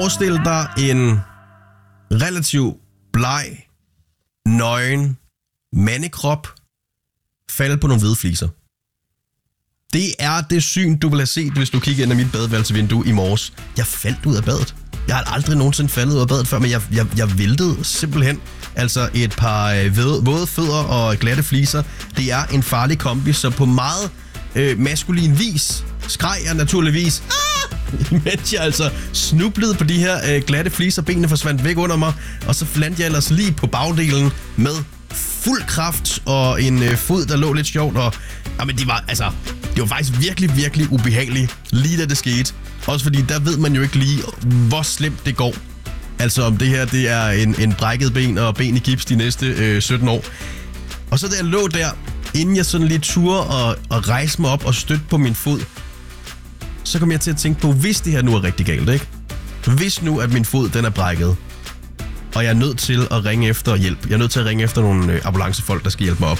Forestil dig en relativt bleg, nøgen mandekrop falde på nogle hvide fliser. Det er det syn, du vil have set, hvis du kigger ind ad mit badeværelsevindue i morges. Jeg faldt ud af badet. Jeg har aldrig nogensinde faldet ud af badet før, men jeg væltede simpelthen. Altså et par våde fødder og glatte fliser. Det er en farlig kombi, så på meget maskulin vis skreg jeg naturligvis, mens jeg altså snublede på de her glatte fliser. Benene forsvandt væk under mig, og så flandte jeg ellers lige på bagdelen med fuld kraft og en fod, der lå lidt sjovt. Og jamen, det var faktisk virkelig, virkelig ubehageligt, lige da det skete. Også fordi, der ved man jo ikke lige, hvor slemt det går. Altså om det her, det er en brækket ben og ben i gips de næste 17 år. Og så da jeg lå der, inden jeg sådan lige turde og rejse mig op og støtte på min fod, så kom jeg til at tænke på, hvis det her nu er rigtig galt, ikke? Hvis nu, at min fod, den er brækket, og jeg er nødt til at ringe efter hjælp. Jeg er nødt til at ringe efter nogle ambulancefolk, der skal hjælpe mig op.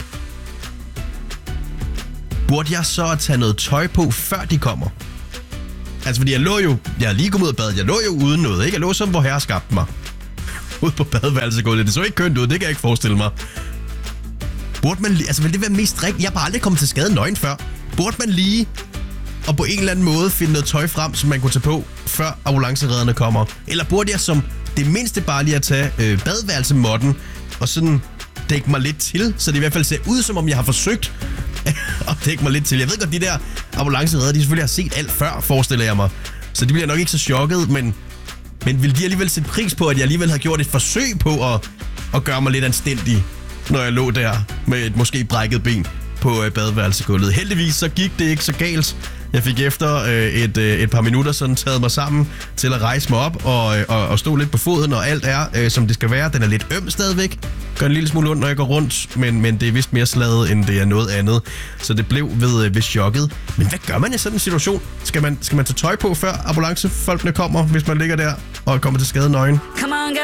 Burde jeg så at tage noget tøj på, før de kommer? Altså, fordi jeg er lige kommet ud af badet. Jeg lå jo uden noget, ikke? Jeg lå som, hvor herre skabte mig. Ude på badeværelsegulvet. Det så ikke kønt ud, det kan jeg ikke forestille mig. Burde man lige... Altså, vil det være mest rigtigt? Jeg har bare aldrig kommet til skade nøgen før. Burde man lige... og på en eller anden måde finde noget tøj frem, som man kunne tage på, før ambulanceredderne kommer? Eller burde jeg som det mindste bare lige at tage badeværelsemåtten og sådan dække mig lidt til, så det i hvert fald ser ud, som om jeg har forsøgt at dække mig lidt til. Jeg ved godt, de der ambulanceredder, de selvfølgelig har set alt før, forestiller jeg mig. Så de bliver nok ikke så chokket, men vil de alligevel sætte pris på, at jeg alligevel har gjort et forsøg på at gøre mig lidt anstændig, når jeg lå der med et måske brækket ben på badeværelsegulvet. Heldigvis så gik det ikke så galt. Jeg fik efter et par minutter sådan taget mig sammen til at rejse mig op og stå lidt på foden, og alt er, som det skal være. Den er lidt øm stadigvæk. Gør en lille smule ondt, når jeg går rundt, men det er vist mere slaget, end det er noget andet. Så det blev ved chokket. Men hvad gør man i sådan en situation? Skal man tage tøj på, før ambulancefolkene kommer, hvis man ligger der og kommer til skade nøgen? Come on, get